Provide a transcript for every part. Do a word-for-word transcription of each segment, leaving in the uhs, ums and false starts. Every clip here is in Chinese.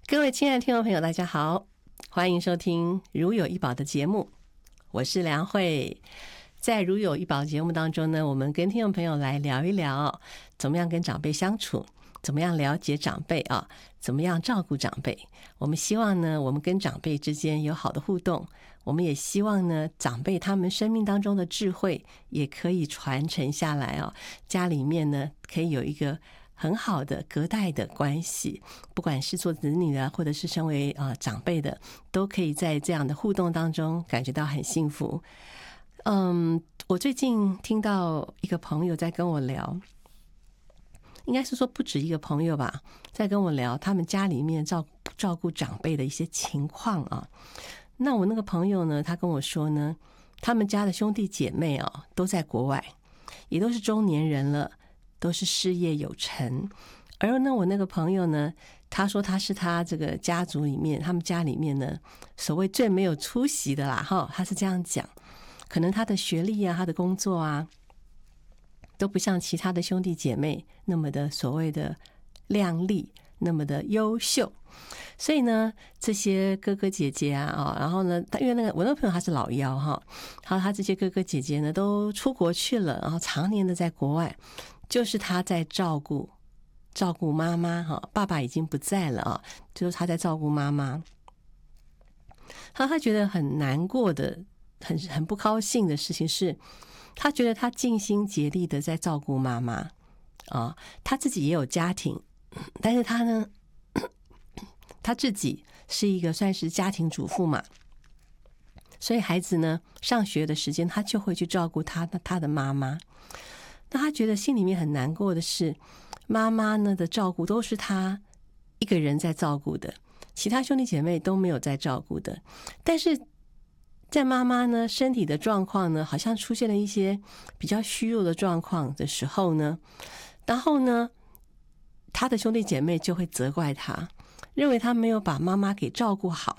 各位亲爱的听众朋友，大家好，欢迎收听如有一宝的节目，我是梁慧。在如有一宝节目当中呢，我们跟听众朋友来聊一聊怎么样跟长辈相处，怎么样了解长辈啊，怎么样照顾长辈。我们希望呢，我们跟长辈之间有好的互动，我们也希望呢，长辈他们生命当中的智慧也可以传承下来哦。家里面呢，可以有一个很好的隔代的关系，不管是做子女的，或者是身为呃长辈的，都可以在这样的互动当中感觉到很幸福。嗯，我最近听到一个朋友在跟我聊，应该是说不止一个朋友吧，在跟我聊他们家里面照照顾长辈的一些情况啊。那我那个朋友呢，他跟我说呢，他们家的兄弟姐妹啊都在国外，也都是中年人了，都是事业有成。而呢，我那个朋友呢，他说他是他这个家族里面，他们家里面呢，所谓最没有出息的啦，哈，他是这样讲。可能他的学历啊，他的工作啊，都不像其他的兄弟姐妹那么的所谓的亮丽，那么的优秀。所以呢，这些哥哥姐姐啊，哦、然后呢，因为那个我那个朋友他是老幺哈，然后他这些哥哥姐姐呢都出国去了，然后常年的在国外，就是他在照顾照顾妈妈哈，爸爸已经不在了啊，就是他在照顾妈妈。他他觉得很难过的。很很不高兴的事情是，他觉得他尽心竭力的在照顾妈妈啊，他自己也有家庭，但是他呢，他自己是一个算是家庭主妇嘛，所以孩子呢上学的时间，他就会去照顾他他的妈妈。那他觉得心里面很难过的是，妈妈呢的照顾都是他一个人在照顾的，其他兄弟姐妹都没有在照顾的，但是。在妈妈呢身体的状况呢，好像出现了一些比较虚弱的状况的时候呢，然后呢，他的兄弟姐妹就会责怪他，认为他没有把妈妈给照顾好，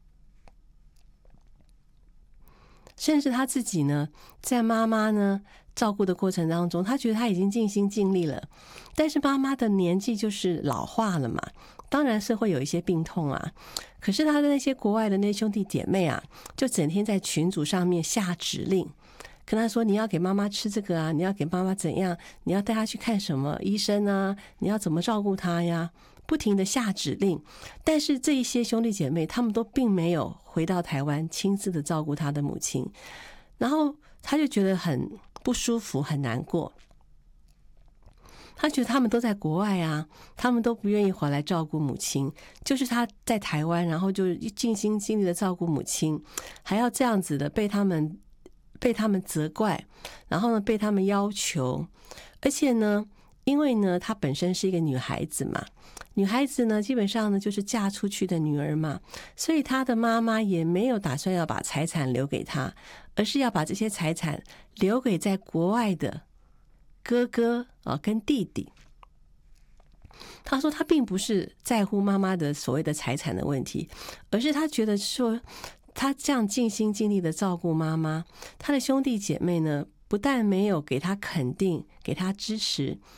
甚至他自己呢，在妈妈呢照顾的过程当中，他觉得他已经尽心尽力了，但是妈妈的年纪就是老化了嘛，当然是会有一些病痛啊。可是他的那些国外的那些兄弟姐妹啊，就整天在群组上面下指令，跟他说你要给妈妈吃这个啊，你要给妈妈怎样，你要带她去看什么医生啊，你要怎么照顾她呀，不停的下指令。但是这一些兄弟姐妹他们都并没有回到台湾亲自的照顾他的母亲，然后他就觉得很不舒服，很难过。他觉得他们都在国外啊，他们都不愿意回来照顾母亲，就是他在台湾，然后就尽心尽力的照顾母亲，还要这样子的被他们被他们责怪，然后呢被他们要求，而且呢，因为呢她本身是一个女孩子嘛，女孩子呢基本上呢就是嫁出去的女儿嘛，所以她的妈妈也没有打算要把财产留给她，而是要把这些财产留给在国外的哥哥啊跟弟弟。他说他并不是在乎妈妈的所谓的财产的问题，而是他觉得说他这样尽心尽力的照顾妈妈，他的兄弟姐妹呢不但没有给他肯定给他支持，